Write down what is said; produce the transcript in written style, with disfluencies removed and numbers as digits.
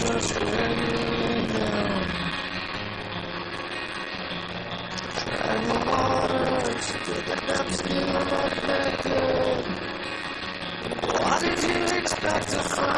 just raining down. And the waters to the depths feel uplifted. What did you expect to find?